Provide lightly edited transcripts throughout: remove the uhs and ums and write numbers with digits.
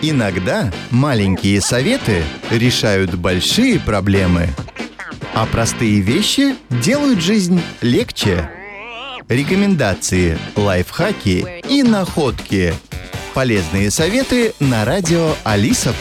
Иногда маленькие советы решают большие проблемы, а простые вещи делают жизнь легче. Рекомендации, лайфхаки и находки. Полезные советы на радио Алиса+.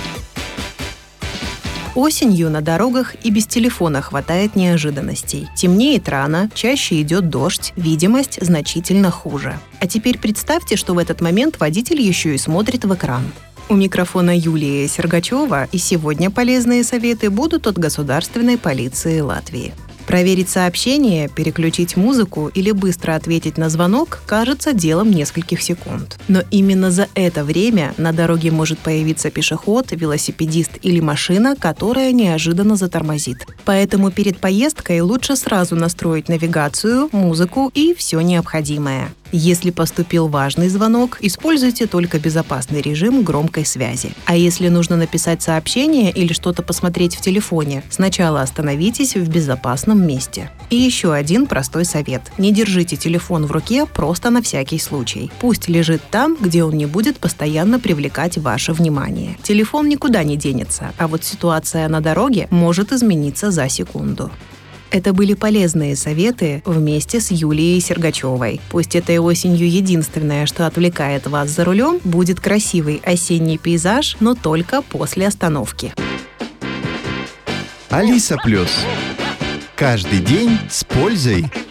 Осенью на дорогах и без телефона хватает неожиданностей. Темнеет рано, чаще идет дождь, видимость значительно хуже. А теперь представьте, что в этот момент водитель еще и смотрит в экран. У микрофона Юлия Сергачева, и сегодня полезные советы будут от Государственной полиции Латвии. Проверить сообщение, переключить музыку или быстро ответить на звонок кажется делом нескольких секунд. Но именно за это время на дороге может появиться пешеход, велосипедист или машина, которая неожиданно затормозит. Поэтому перед поездкой лучше сразу настроить навигацию, музыку и все необходимое. Если поступил важный звонок, используйте только безопасный режим громкой связи. А если нужно написать сообщение или что-то посмотреть в телефоне, сначала остановитесь в безопасном месте. И еще один простой совет. Не держите телефон в руке просто на всякий случай. Пусть лежит там, где он не будет постоянно привлекать ваше внимание. Телефон никуда не денется, а вот ситуация на дороге может измениться за секунду. Это были полезные советы вместе с Юлией Сергачевой. Пусть этой осенью единственное, что отвлекает вас за рулем, будет красивый осенний пейзаж, но только после остановки. Алиса+. Каждый день с пользой.